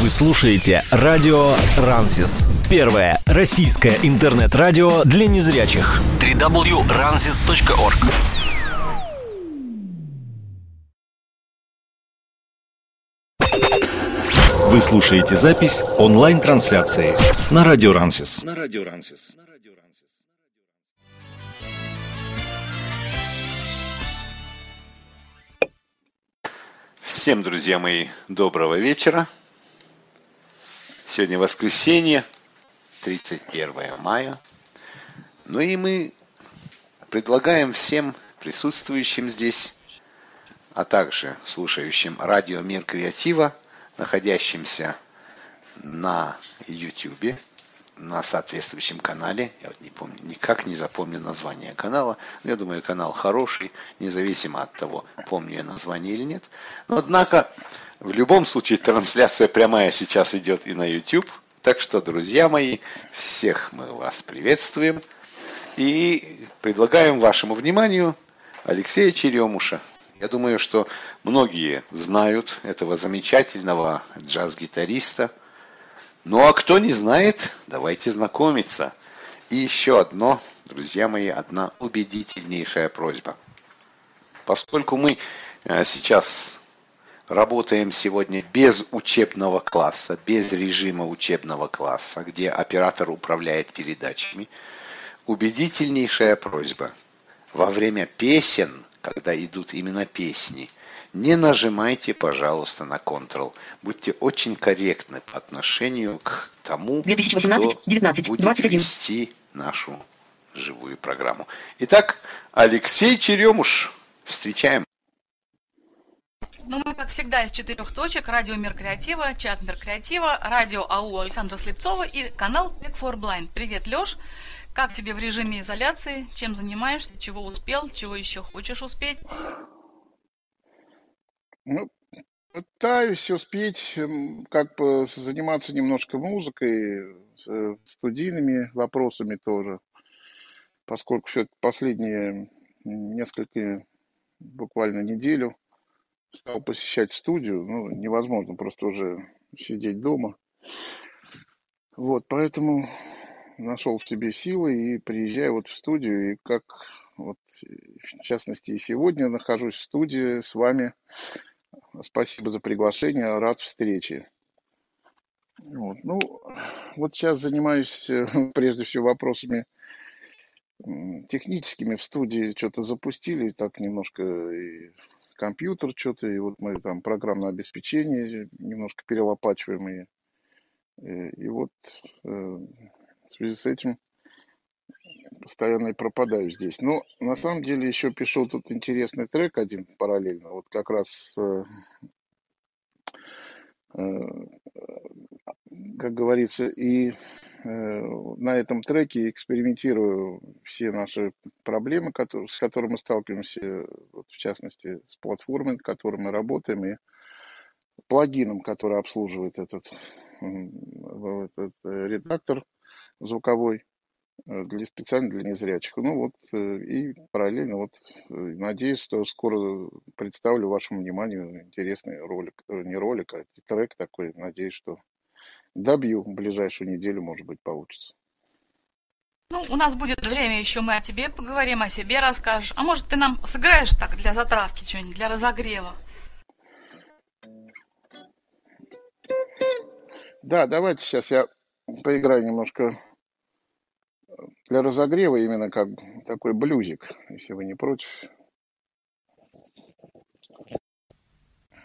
Вы слушаете радио Рансис. Первое российское интернет-радио для незрячих. www.ransis.org. Вы слушаете запись онлайн-трансляции на радио Рансис. Всем, друзья мои, доброго вечера. Сегодня воскресенье, 31 мая. Ну и мы предлагаем всем присутствующим здесь, а также слушающим радио Мир Креатива, находящимся на YouTube, на соответствующем канале. Я вот не помню, никак не запомню название канала. Но я думаю, канал хороший, независимо от того, помню я название или нет. Но, однако, в любом случае, трансляция прямая сейчас идет и на YouTube. Так что, друзья мои, всех мы вас приветствуем. И предлагаем вашему вниманию Алексея Черемуша. Я думаю, что многие знают этого замечательного джаз-гитариста. Ну а кто не знает, давайте знакомиться. И еще одно, друзья мои, одна убедительнейшая просьба. Поскольку мы сейчас работаем сегодня без учебного класса, без режима учебного класса, где оператор управляет передачами, убедительнейшая просьба. Во время песен, когда идут именно песни, не нажимайте, пожалуйста, на Ctrl. Будьте очень корректны по отношению к тому, 2018, кто 19, будет 21. вести нашу живую программу. Итак, Алексей Черемуш. Встречаем. Ну, мы, как всегда, из 4 точек. Радио Мир Креатива, чат Мир Креатива, радио АУ Александра Слепцова и канал Tech for Blind. Привет, Лёш. Как тебе в режиме изоляции? Чем занимаешься? Чего успел? Чего еще хочешь успеть? Ну, пытаюсь успеть как бы заниматься немножко музыкой, студийными вопросами тоже, поскольку все-таки последние несколько, буквально неделю, стал посещать студию. Ну, невозможно просто уже сидеть дома. Вот, поэтому нашел в себе силы и приезжаю вот в студию. И как вот, в частности, и сегодня нахожусь в студии с вами. Спасибо за приглашение, рад встрече. Вот. Ну, вот сейчас занимаюсь прежде всего вопросами техническими. В студии что-то запустили, так немножко и компьютер что-то, и вот мы там программное обеспечение немножко перелопачиваем. И вот в связи с этим постоянно и пропадаю здесь. Но на самом деле еще пишу тут интересный трек один параллельно. Вот как раз как говорится, и на этом треке экспериментирую все наши проблемы, с которыми мы сталкиваемся, вот в частности, с платформой, с которой мы работаем, и плагином, который обслуживает этот редактор звуковой специально для незрячих. Ну вот, и параллельно вот надеюсь, что скоро представлю вашему вниманию интересный ролик, не ролик, а трек такой. Надеюсь, что добью в ближайшую неделю, может быть, получится. Ну, у нас будет время еще, мы о тебе поговорим, о себе расскажешь. А может, ты нам сыграешь так для затравки что-нибудь, для разогрева? Да, давайте сейчас я поиграю немножко для разогрева, именно как такой блюзик, если вы не против.